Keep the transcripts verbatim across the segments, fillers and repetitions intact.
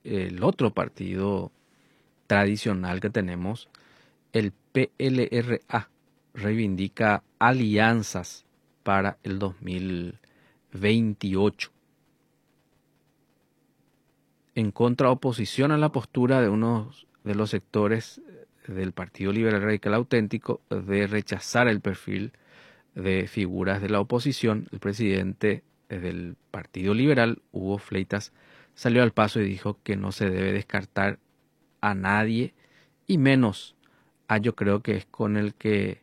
el otro partido tradicional que tenemos, el P L R A, reivindica alianzas para el dos mil veintiocho. En contraoposición a la postura de uno de los sectores del Partido Liberal Radical Auténtico de rechazar el perfil de figuras de la oposición, el presidente del Partido Liberal, Hugo Fleitas, salió al paso y dijo que no se debe descartar a nadie, y menos a yo creo que es con el que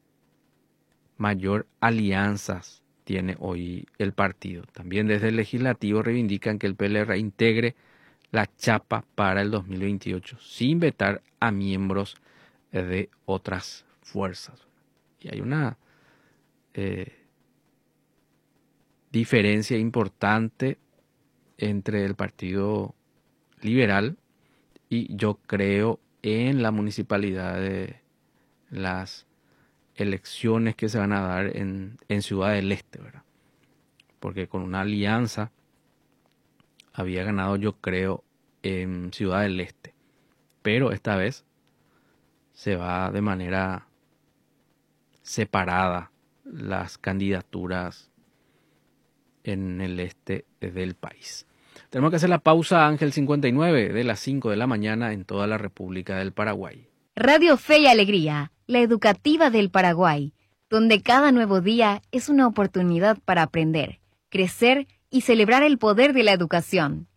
mayor alianzas tiene hoy el partido. También desde el legislativo reivindican que el P L R integre la chapa para el dos mil veintiocho sin vetar a miembros de otras fuerzas. Y hay una eh, diferencia importante entre el Partido Liberal y yo creo en la municipalidad de las elecciones que se van a dar en, en Ciudad del Este, ¿verdad? Porque con una alianza había ganado, yo creo, en Ciudad del Este. Pero esta vez se va de manera separada las candidaturas en el este del país. Tenemos que hacer la pausa, Ángel cincuenta y nueve, de las cinco de la mañana en toda la República del Paraguay. Radio Fe y Alegría, la educativa del Paraguay, donde cada nuevo día es una oportunidad para aprender, crecer y celebrar el poder de la educación.